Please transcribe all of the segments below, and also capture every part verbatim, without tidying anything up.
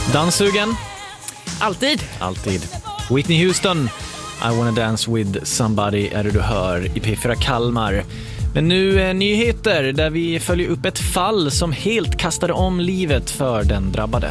Danssugen? Alltid. Alltid. Whitney Houston, I wanna dance with somebody är det du hör i P fyra Kalmar. Men nu är nyheter där vi följer upp ett fall som helt kastade om livet för den drabbade.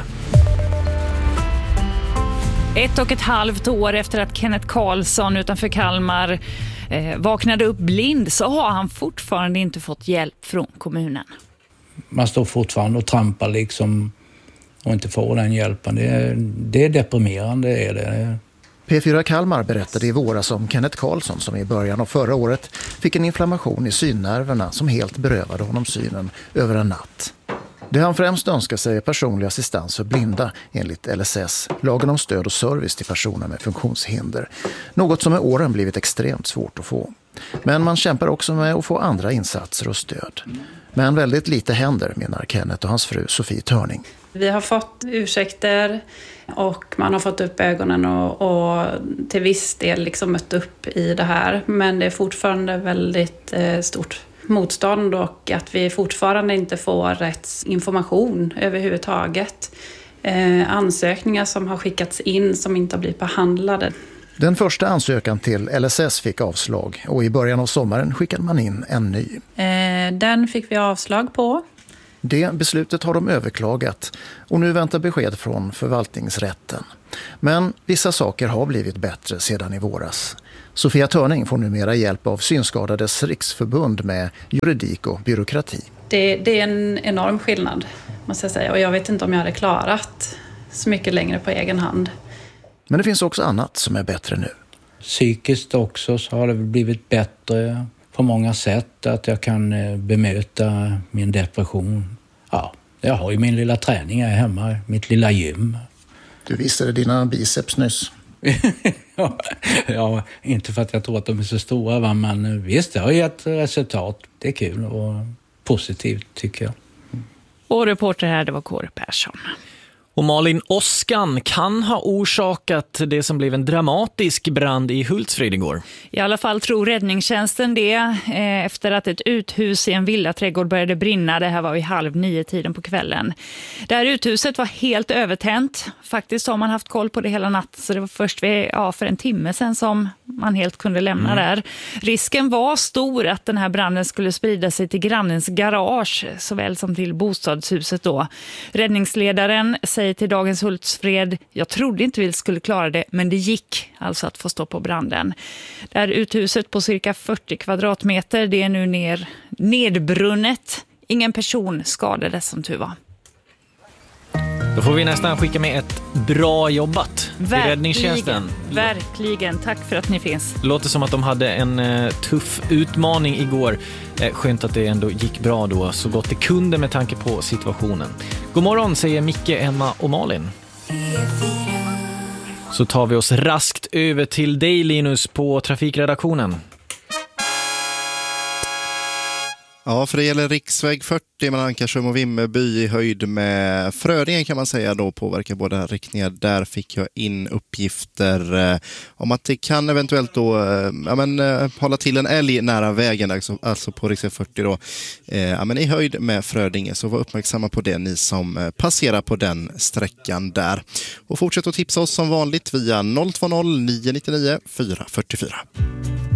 Ett och ett halvt år efter att Kenneth Karlsson utanför Kalmar eh, vaknade upp blind så har han fortfarande inte fått hjälp från kommunen. Man står fortfarande och trampar liksom och inte får den hjälpen. Det är, det är deprimerande. Det är det. P fyra Kalmar berättade i våras om Kenneth Karlsson som i början av förra året fick en inflammation i synnerverna som helt berövade honom synen över en natt. Det han främst önskar sig är personlig assistans för blinda enligt L S S, lagen om stöd och service till personer med funktionshinder. Något som med åren blivit extremt svårt att få. Men man kämpar också med att få andra insatser och stöd. Men väldigt lite händer, menar Kenneth och hans fru Sofie Törning. Vi har fått ursäkter och man har fått upp ögonen och, och till viss del liksom mött upp i det här. Men det är fortfarande väldigt eh, stort motstånd och att vi fortfarande inte får rätt information överhuvudtaget. Eh, ansökningar som har skickats in som inte har blivit behandlade. Den första ansökan till L S S fick avslag och i början av sommaren skickade man in en ny. Eh, den fick vi avslag på. Det beslutet har de överklagat och nu väntar besked från förvaltningsrätten. Men vissa saker har blivit bättre sedan i våras. Sofia Törning får numera hjälp av Synskadades riksförbund med juridik och byråkrati. Det, det är en enorm skillnad, måste jag säga. Och jag vet inte om jag hade klarat så mycket längre på egen hand. Men det finns också annat som är bättre nu. Psykiskt också så har det blivit bättre på många sätt. Att jag kan bemöta min depression. Ja, jag har ju min lilla träning här hemma, mitt lilla gym. Du visade dina biceps nyss. ja, ja, inte för att jag tror att de är så stora, va? Men visst, det har gett resultat. Det är kul och positivt tycker jag. Och reporter här, det var Kåre Persson. Och Malin, åskan kan ha orsakat det som blev en dramatisk brand i Hultsfred igår. I alla fall tror räddningstjänsten det eh, efter att ett uthus i en villaträdgård började brinna. Det här var vid halv nio tiden på kvällen. Det här uthuset var helt övertänt. Faktiskt har man haft koll på det hela natt så det var först vid, ja, för en timme sedan som man helt kunde lämna mm. där. Risken var stor att den här branden skulle sprida sig till grannens garage såväl som till bostadshuset då. Räddningsledaren säger till Dagens Hultsfred, jag trodde inte vi skulle klara det, men det gick alltså att få stopp på branden. Det här uthuset på cirka fyrtio kvadratmeter, det är nu ner, nedbrunnet. Ingen person skadades som tur var. Då får vi nästan skicka med ett bra jobbat till räddningstjänsten. Verkligen, tack för att ni finns. Låter som att de hade en eh, tuff utmaning igår. Eh, skönt att det ändå gick bra då, så gott det kunde med tanke på situationen. God morgon säger Micke, Emma och Malin. Så tar vi oss raskt över till dig Linus på trafikredaktionen. Ja, för det gäller riksväg fyrtio mellan Ankarsum och Vimmerby i höjd med Frödingen kan man säga då påverkar båda riktningar. Där fick jag in uppgifter eh, om att det kan eventuellt då eh, ja, men, eh, hålla till en älg nära vägen, alltså, alltså på riksväg fyrtio då. Eh, ja, men i höjd med Frödingen, så var uppmärksamma på det ni som eh, passerar på den sträckan där. Och fortsätt att tipsa oss som vanligt via noll två noll nio nio nio fyra fyra fyra.